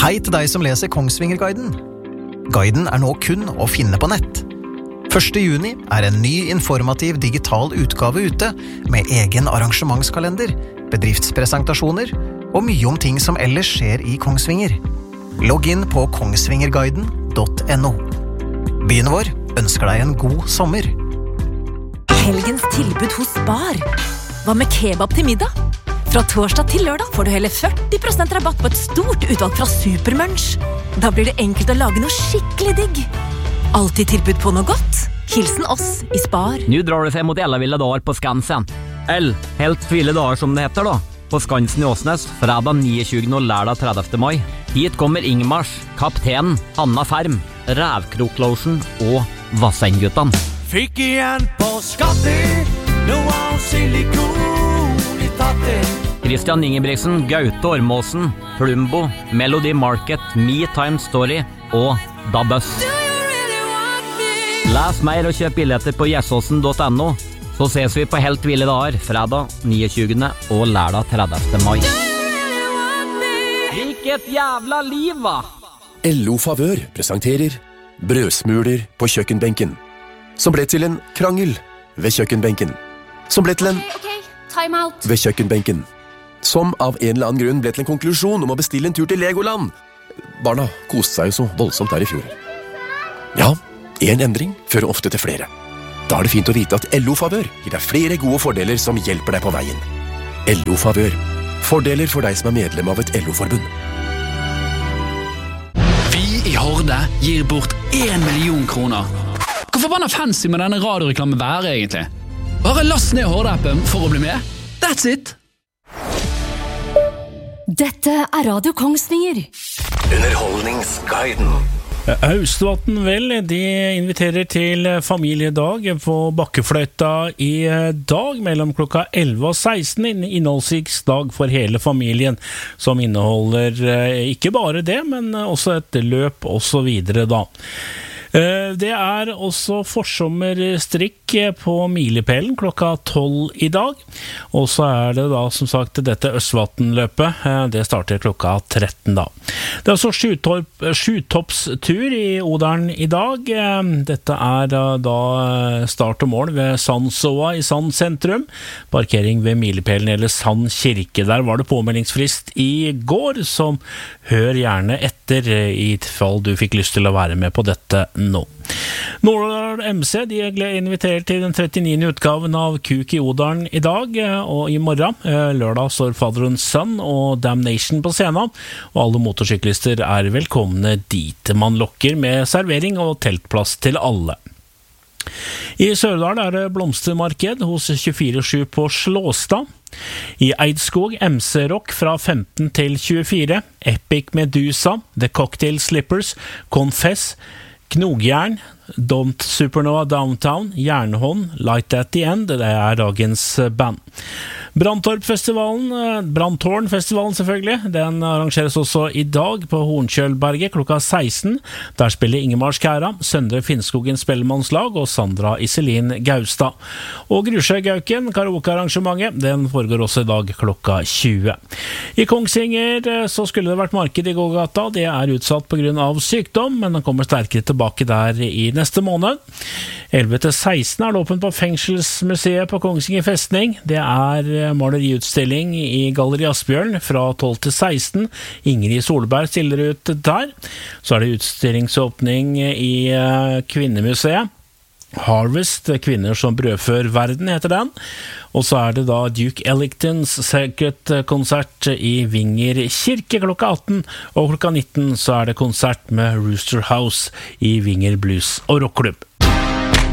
Hei til deg som leser Kongsvingerguiden. Guiden nå kun å finne på nett. 1. juni en ny informativ digital utgave ute med egen arrangementskalender, bedriftspresentasjoner og mye om ting som ellers skjer i Kongsvinger. Logg inn på kongsvingerguiden.no. Byen vår ønsker deg en god sommer. Helgens tilbud hos Spar. Hva med kebab til middag? Fra torsdag til lørdag får du hele 40% rabatt på et stort utvalg fra Supermunch. Da blir det enkelt å lage noe skikkelig digg. Alltid tilbud på noe godt. Hilsen oss i Spar. Nu drar det sig mot Ellavilla dagar på Skansen. Helt ville dagar som det heter då. På Skansen i Åsnes, fredag 29. og lørdag 30. mai. Hit kommer Ingmars, Kapten, Hanna Ferm, Rævkroklosjen og Vassendguttan. Fikk igjen på skattet, nå av silikon i tattet. Christian Ingebrigtsen, Gaute Ormåsen, Plumbo, Melody Market, Me Time Story og Da Bøss. Les mer og kjøp billetter på gjersåsen.no, så ses vi på Helt ville dager, fredag 29. og lørdag 30. mai. Hvilket jævla liv, va? LO Favør presenterer Brødsmuler på kjøkkenbenken, som ble til en krangel ved kjøkkenbenken, som ble til en time out ved kjøkkenbenken, som av en eller annen grunn ble til en konklusjon om å bestille en tur til Legoland. Barna koste seg jo så voldsomt der i fjor. Ja, en endring fører ofte til flere. Da det fint å vite at LO Favør gir deg flere gode fordeler som hjelper deg på veien. LO Favør. Fordeler for deg som medlem av et LO-forbund. Vi i Horde gir bort 1 million kroner. Hvor forbanna fancy med denne radioreklamen være egentlig? Bare last ned Horde-appen for å bli med. That's it! Dette Radio Kongsvinger. Underholdningsguiden. Austvatn vel, de inviterer til familiedag på Bakkefløyta i dag mellom klokka 11 og 16, en innholdsrik dag for hele familien, som inneholder ikke bare det, men også et løp og så videre da. Det også forsommerstrikk på Milepælen klokka 12 i dag, og så det da som sagt dette Østvatnløpet, det starter klokka 13 da. Det også sjutoppstur i Odalen i dag. Dette da start og mål ved Sandsåa i Sand sentrum, parkering ved Milepælen eller Sand kirke. Der var det påmeldingsfrist i går, som hør gjerne etter i fall du fikk lyst til å være med på dette nå. Nordland MC de inviterer til den 39. utgaven av Kuk i Odalen i dag og i morgen. Lørdag står Father and Son og Damnation på scenen, og alle motorsyklister velkomne dit. Man lokker med servering og teltplass til alle. I Sørdal det blomstermarked hos 24/7 på Slåstad. I Eidskog MC-rock fra 15 til 24, Epic Medusa, The Cocktail Slippers, Confess, Knogjern, Don't Supernova Downtown, Jernhånd, Light at the End, det dagens band. Brandtårnfestivalen selvfølgelig, den arrangeres også i dag på Hornkjølberget klokka 16. Der spiller Ingemar Skæra, Søndre Finnskogen Spellemannslag og Sandra Iselin Gaustad. Og Grusjøgauken, karaoke-arrangementet, den foregår også i dag klokka 20. I Kongsvinger så skulle det vært marked i gågata, det utsatt på grunn av sykdom, men den kommer sterkere tilbake der i neste måned. 11 til 16 det åpent på Fengselsmuseet på Kongsvinger festning. Det maleriutstilling i Galleri Asbjørn fra 12 til 16. Ingrid Solberg stiller ut der. Så det utstillingsåpning i Kvinnemuseet. Harvest, kvinner som brødfør verden heter den. Og så det da Duke Ellingtons Circuit-konsert i Vinger kirke klokka 18, og klokka 19 så det konsert med Rooster House i Vinger Blues og Rockklubb.